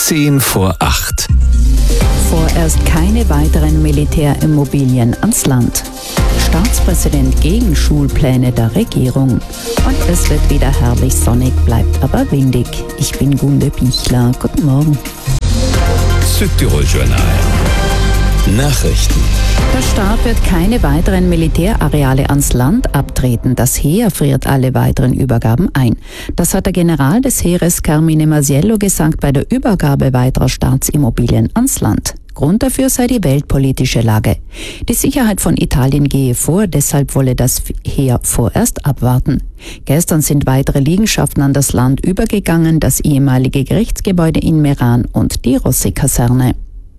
7:10. Vorerst keine weiteren Militärimmobilien ans Land. Staatspräsident gegen Schulpläne der Regierung. Und es wird wieder herrlich sonnig, bleibt aber windig. Ich bin Gunde Bichler. Guten Morgen. Südtirol-Journal. Nachrichten. Der Staat wird keine weiteren Militärareale ans Land abtreten. Das Heer friert alle weiteren Übergaben ein. Das hat der General des Heeres Carmine Masiello gesagt bei der Übergabe weiterer Staatsimmobilien ans Land. Grund dafür sei die weltpolitische Lage. Die Sicherheit von Italien gehe vor, deshalb wolle das Heer vorerst abwarten. Gestern sind weitere Liegenschaften an das Land übergegangen, das ehemalige Gerichtsgebäude in Meran und die Rossi-Kaserne.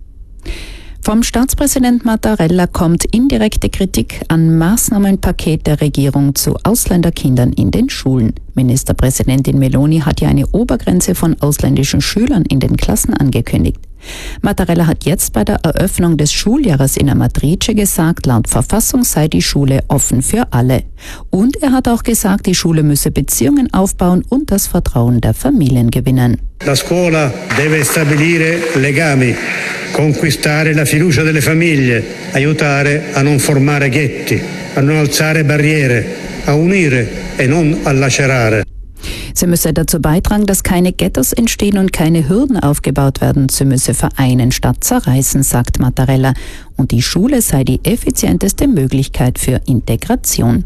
Vom Staatspräsident Mattarella kommt indirekte Kritik an Maßnahmenpaket der Regierung zu Ausländerkindern in den Schulen. Ministerpräsidentin Meloni hat ja eine Obergrenze von ausländischen Schülern in den Klassen angekündigt. Mattarella hat jetzt bei der Eröffnung des Schuljahres in Amatrice gesagt, laut Verfassung sei die Schule offen für alle. Und er hat auch gesagt, die Schule müsse Beziehungen aufbauen und das Vertrauen der Familien gewinnen. La scuola deve stabilire legami, conquistare la fiducia delle famiglie, aiutare a non formare ghetti, a non alzare barriere, a unire e non a lacerare. Sie müsse dazu beitragen, dass keine Ghettos entstehen und keine Hürden aufgebaut werden. Sie müsse vereinen statt zerreißen, sagt Mattarella. Und die Schule sei die effizienteste Möglichkeit für Integration.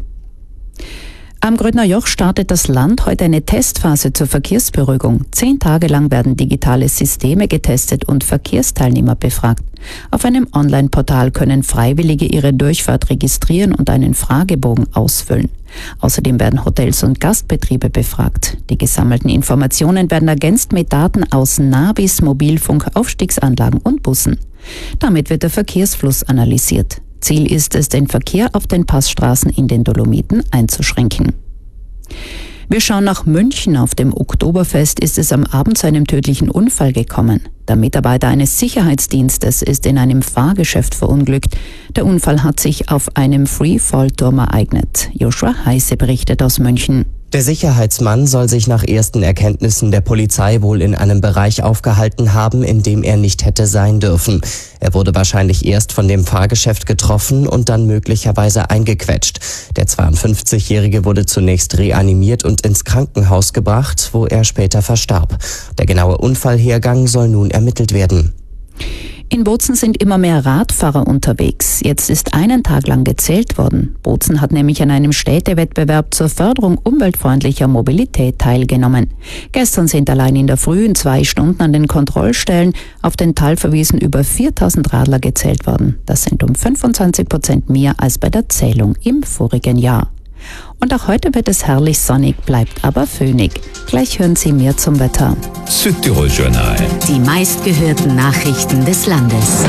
Am Grödner Joch startet das Land heute eine Testphase zur Verkehrsberuhigung. 10 Tage lang werden digitale Systeme getestet und Verkehrsteilnehmer befragt. Auf einem Online-Portal können Freiwillige ihre Durchfahrt registrieren und einen Fragebogen ausfüllen. Außerdem werden Hotels und Gastbetriebe befragt. Die gesammelten Informationen werden ergänzt mit Daten aus Navis, Mobilfunk, Aufstiegsanlagen und Bussen. Damit wird der Verkehrsfluss analysiert. Ziel ist es, den Verkehr auf den Passstraßen in den Dolomiten einzuschränken. Wir schauen nach München. Auf dem Oktoberfest ist es am Abend zu einem tödlichen Unfall gekommen. Der Mitarbeiter eines Sicherheitsdienstes ist in einem Fahrgeschäft verunglückt. Der Unfall hat sich auf einem Freefall-Turm ereignet. Joshua Heise berichtet aus München. Der Sicherheitsmann soll sich nach ersten Erkenntnissen der Polizei wohl in einem Bereich aufgehalten haben, in dem er nicht hätte sein dürfen. Er wurde wahrscheinlich erst von dem Fahrgeschäft getroffen und dann möglicherweise eingequetscht. Der 52-Jährige wurde zunächst reanimiert und ins Krankenhaus gebracht, wo er später verstarb. Der genaue Unfallhergang soll nun ermittelt werden. In Bozen sind immer mehr Radfahrer unterwegs. Jetzt ist einen Tag lang gezählt worden. Bozen hat nämlich an einem Städtewettbewerb zur Förderung umweltfreundlicher Mobilität teilgenommen. Gestern sind allein in der Früh in 2 Stunden an den Kontrollstellen auf den Talverwiesen über 4000 Radler gezählt worden. Das sind um 25% mehr als bei der Zählung im vorigen Jahr. Und auch heute wird es herrlich sonnig, bleibt aber föhnig. Gleich hören Sie mehr zum Wetter. Südtirol-Journal. Die meistgehörten Nachrichten des Landes.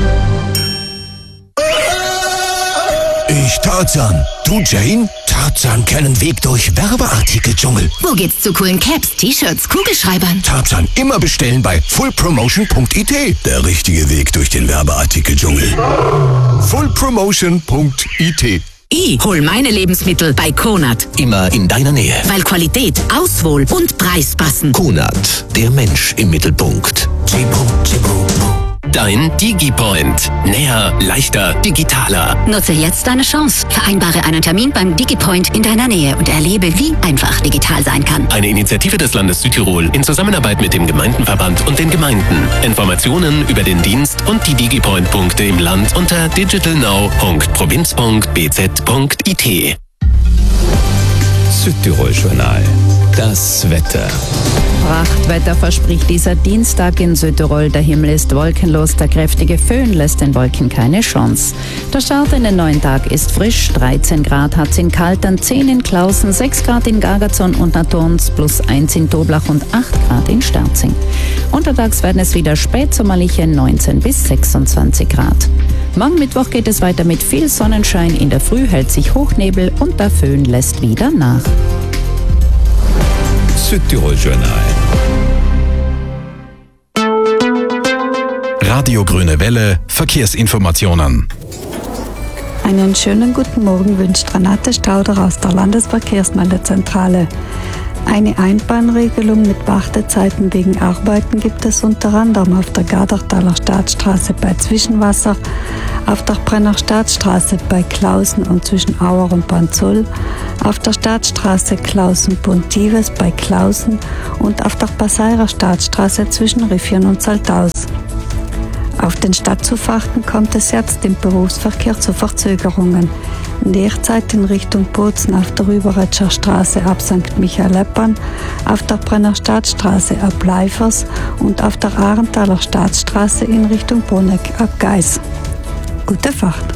Ich Tarzan. Du Jane? Tarzan kennt Weg durch Werbeartikeldschungel. Wo geht's zu coolen Caps, T-Shirts, Kugelschreibern? Tarzan immer bestellen bei fullpromotion.it. Der richtige Weg durch den Werbeartikeldschungel. fullpromotion.it. Ich hol meine Lebensmittel bei Konad. Immer in deiner Nähe. Weil Qualität, Auswohl und Preis passen. Konad, der Mensch im Mittelpunkt. Dein DigiPoint. Näher, leichter, digitaler. Nutze jetzt deine Chance. Vereinbare einen Termin beim DigiPoint in deiner Nähe und erlebe, wie einfach digital sein kann. Eine Initiative des Landes Südtirol in Zusammenarbeit mit dem Gemeindenverband und den Gemeinden. Informationen über den Dienst und die DigiPoint-Punkte im Land unter digitalnow.provinz.bz.it. Südtirol-Journal. Das Wetter. Prachtwetter verspricht dieser Dienstag in Südtirol. Der Himmel ist wolkenlos, der kräftige Föhn lässt den Wolken keine Chance. Der Start in den neuen Tag ist frisch. 13 Grad hat's in Kaltern, 10 in Klausen, 6 Grad in Gagazon und Naturns, +1 in Toblach und 8 Grad in Sterzing. Untertags werden es wieder spätsommerliche 19 bis 26 Grad. Morgen Mittwoch geht es weiter mit viel Sonnenschein. In der Früh hält sich Hochnebel und der Föhn lässt wieder nach. Südtirol-Journal. Radio Grüne Welle, Verkehrsinformationen. Einen schönen guten Morgen wünscht Renate Stauder aus der Landesverkehrsmeldezentrale. Eine Einbahnregelung mit Wartezeiten wegen Arbeiten gibt es unter anderem auf der Gardertaler Staatsstraße bei Zwischenwasser, auf der Brenner Staatsstraße bei Klausen und zwischen Auer und Banzoll, auf der Staatsstraße Klausen-Pontives bei Klausen und auf der Passeirer Staatsstraße zwischen Riffion und Saltaus. Auf den Stadtzufahrten kommt es jetzt im Berufsverkehr zu Verzögerungen. Derzeit in Richtung Bozen auf der Rüberetscher Straße ab St. Michael-Eppern, auf der Brenner Staatsstraße ab Leifers und auf der Arenthaler Staatsstraße in Richtung Bruneck ab Geis. Gute Fahrt!